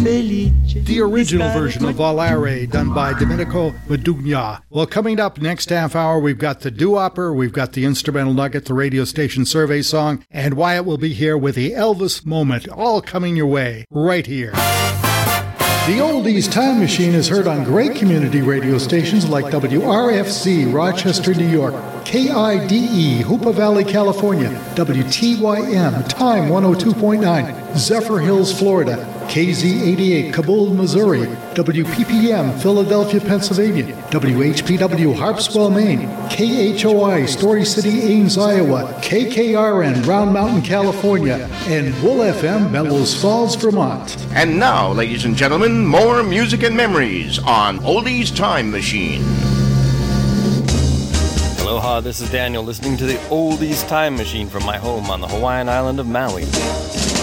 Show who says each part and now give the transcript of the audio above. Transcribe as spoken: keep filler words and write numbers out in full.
Speaker 1: felice.
Speaker 2: The original version of Volare, done by Domenico Modugna. Well, coming up next half hour, we've got the doo-opper, we've got the instrumental nugget, the radio station survey song, and Wyatt will be here with the Elvis moment, all coming your way, right here. The Oldies Time Machine is heard on great community radio stations like W R F C, Rochester, New York, K I D E, Hoopa Valley, California, W T Y M, Time one oh two point nine, Zephyr Hills, Florida, K Z eighty-eight, Kabul, Missouri, W P P M, Philadelphia, Pennsylvania, W H P W, Harpswell, Maine, K H O I, Story City, Ames, Iowa, K K R N, Round Mountain, California, and Wool F M, Melrose Falls, Vermont.
Speaker 3: And now, ladies and gentlemen, more music and memories on Oldies Time Machine.
Speaker 4: Aloha, this is Daniel listening to the Oldies Time Machine from my home on the Hawaiian island of Maui.